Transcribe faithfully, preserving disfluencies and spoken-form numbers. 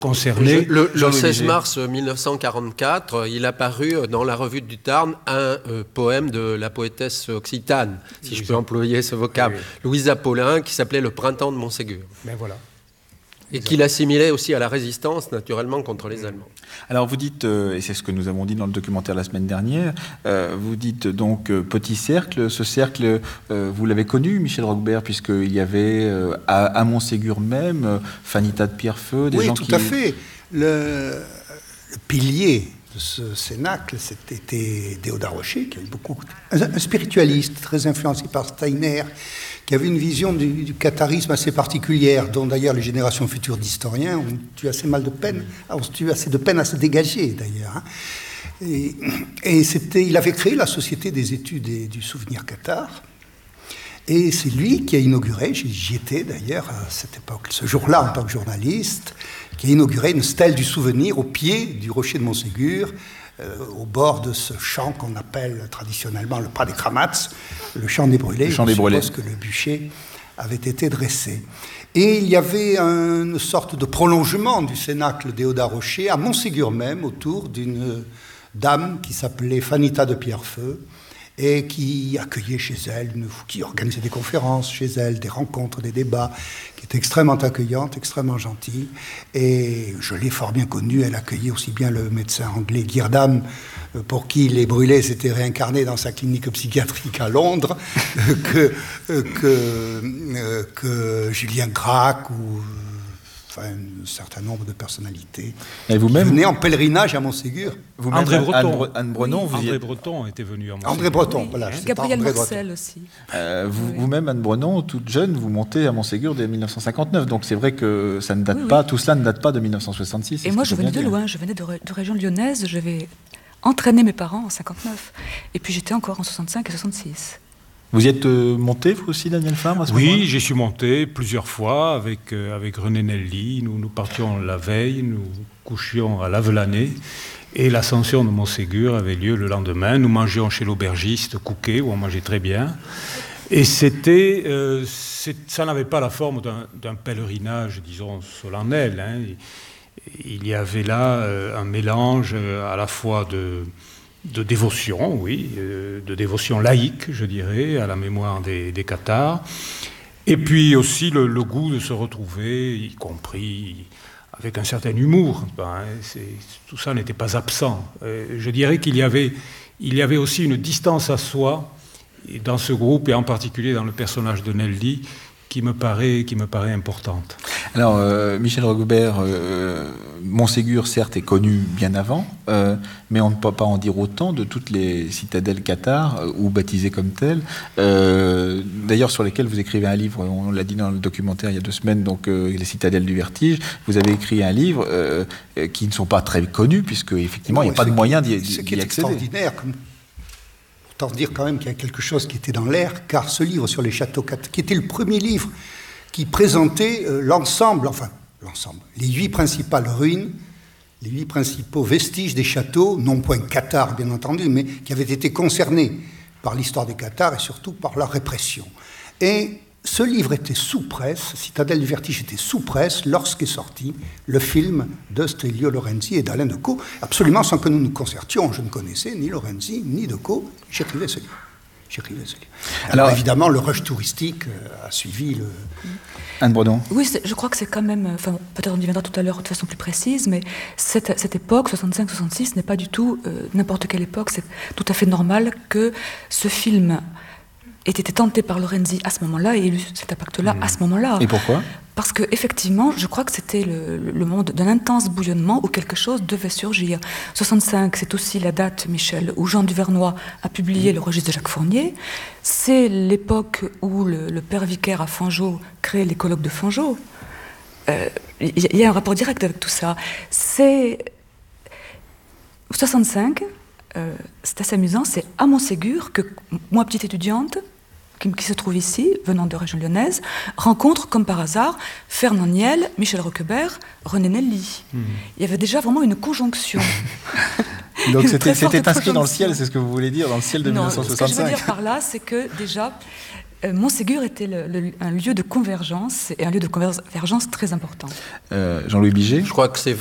concerné. Le, le seize mars mille neuf cent quarante-quatre, il a paru dans la Revue du Tarn un euh, poème de la poétesse occitane, si Louisa. je peux employer ce vocable, oui, oui. Louisa Paulin, qui s'appelait Le printemps de Montségur. Ben voilà. Et qu'il assimilait aussi à la résistance, naturellement, contre les Allemands. Alors vous dites, euh, et c'est ce que nous avons dit dans le documentaire la semaine dernière, euh, vous dites donc euh, petit cercle. Ce cercle, euh, vous l'avez connu, Michel Roquebert, puisqu'il y avait euh, à, à Montségur même, euh, Fanita de Pierrefeu, des oui, gens qui... qui... Oui, tout à fait. Le, le pilier de ce cénacle, c'était Déodat Rocher, qui avait beaucoup... Un, un spiritualiste très influencé par Steiner, qui avait une vision du, du catharisme assez particulière, dont d'ailleurs les générations futures d'historiens ont eu assez mal de peine, ont eu assez de peine à se dégager d'ailleurs. Hein. Et, et c'était, il avait créé la Société des études et du souvenir cathare, et c'est lui qui a inauguré, j'y étais d'ailleurs à cette époque, ce jour-là en tant que journaliste, qui a inauguré une stèle du souvenir au pied du rocher de Montségur, euh, au bord de ce champ qu'on appelle traditionnellement le pas des Kramats, le champ des brûlés. Le champ des brûlés. Je suppose que le bûcher avait été dressé. Et il y avait un, une sorte de prolongement du cénacle Déodat Rocher à Montségur même, autour d'une dame qui s'appelait Fanita de Pierrefeu, et qui accueillait chez elle, une, qui organisait des conférences chez elle, des rencontres, des débats, qui était extrêmement accueillante, extrêmement gentille. Et je l'ai fort bien connue, elle accueillait aussi bien le médecin anglais Girdham, pour qui les brûlés s'étaient réincarnés dans sa clinique psychiatrique à Londres, que, que, que Julien Gracq ou... Enfin, un certain nombre de personnalités et vous-même, qui venaient en pèlerinage à Montségur. Vous-même, André Breton. Anne, Anne Breton, oui, vous André êtes... Breton était venu à Montségur. André Breton, oui, voilà. Hein. Gabriel Marcel aussi. Euh, vous, oui. Vous-même, Anne Breton, toute jeune, vous montez à Montségur dès mille neuf cent cinquanteneuf. Donc c'est vrai que ça ne date oui, pas, oui. tout cela ne date pas de mille neuf cent soixante-six. Et moi, je venais de loin, je venais de, de région lyonnaise, je vais entraîner mes parents en cinquanteneuf. Et puis j'étais encore en soixante-cinq et soixante-six. Vous y êtes euh, monté, vous aussi, Daniel Fabre, à ce Oui, moment-là ? j'y suis monté plusieurs fois avec, euh, avec René Nelly. Nous, nous partions la veille, nous couchions à Lavelanet. Et l'ascension de Montségur avait lieu le lendemain. Nous mangions chez l'aubergiste Couquet, où on mangeait très bien. Et c'était, euh, c'est, ça n'avait pas la forme d'un, d'un pèlerinage, disons, solennel. Hein. Il y avait là euh, un mélange euh, à la fois de... de dévotion, oui, de dévotion laïque, je dirais, à la mémoire des, des cathares, et puis aussi le, le goût de se retrouver, y compris avec un certain humour. Ben, c'est, tout ça n'était pas absent. Euh, je dirais qu'il y avait, il y avait aussi une distance à soi dans ce groupe, et en particulier dans le personnage de Nelly, qui me paraît, qui me paraît importante. Alors, euh, Michel Roquebert, euh, Montségur, certes, est connu bien avant, euh, mais on ne peut pas en dire autant de toutes les citadelles cathares, euh, ou baptisées comme telles, euh, d'ailleurs sur lesquelles vous écrivez un livre, on l'a dit dans le documentaire il y a deux semaines, donc euh, les citadelles du vertige. Vous avez écrit un livre euh, qui ne sont pas très connus, puisque effectivement, non, il n'y a pas de moyen d'y, d'y accéder. Ce qui est extraordinaire, comme... Autant dire quand même qu'il y a quelque chose qui était dans l'air, car ce livre sur les châteaux, qui était le premier livre qui présentait euh, l'ensemble, enfin l'ensemble, les huit principales ruines, les huit principaux vestiges des châteaux, non point cathares bien entendu, mais qui avaient été concernés par l'histoire des cathares et surtout par la répression. Et ce livre était sous presse, Citadelle du Vertige était sous presse lorsqu'est sorti le film de Stelio Lorenzi et d'Alain Decaux, absolument sans que nous nous concertions. Je ne connaissais ni Lorenzi ni Decaux. J'écrivais ce livre. J'écrivais ce livre. Alors, Alors évidemment, le rush touristique a suivi le... Anne Breton. Oui, je crois que c'est quand même... Enfin, peut-être on y viendra tout à l'heure de façon plus précise, mais cette, cette époque, soixante-cinq soixante-six, n'est pas du tout euh, n'importe quelle époque. C'est tout à fait normal que ce film ait été tenté par Lorenzi à ce moment-là et eu cet impact-là mmh. à ce moment-là. Et pourquoi ? Parce qu'effectivement, je crois que c'était le, le monde d'un intense bouillonnement où quelque chose devait surgir. soixante-cinq, c'est aussi la date, Michel, où Jean Duvernois a publié mmh. le registre de Jacques Fournier. C'est l'époque où le, le père vicaire à Fangeau crée les colloques de Fangeau. Il euh, y, y a un rapport direct avec tout ça. C'est... soixante-cinq, euh, c'est assez amusant, c'est à Montségur que moi, petite étudiante, qui se trouve ici, venant de région lyonnaise, rencontre, comme par hasard, Fernand Niel, Michel Roquebert, René Nelly. Mmh. Il y avait déjà vraiment une conjonction. Donc une c'était, c'était inscrit dans le ciel, c'est ce que vous voulez dire, dans le ciel de non, mille neuf cent soixante-cinq. Ce que je veux dire par là, c'est que déjà, euh, Montségur était le, le, un lieu de convergence, et un lieu de convergence très important. Euh, Jean-Louis Biget ? Je crois que c'est